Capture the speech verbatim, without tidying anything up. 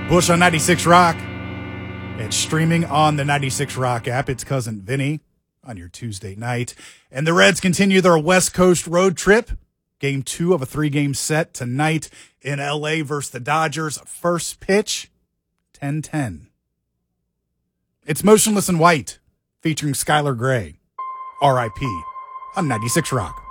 Bush on ninety-six Rock. It's streaming on the ninety-six Rock app. It's Cousin Vinny on your Tuesday night. And the Reds continue their West Coast road trip. Game two of a three-game set tonight in L A versus the Dodgers. First pitch, ten ten. It's Motionless in White featuring Skylar Grey. R I P on ninety-six Rock.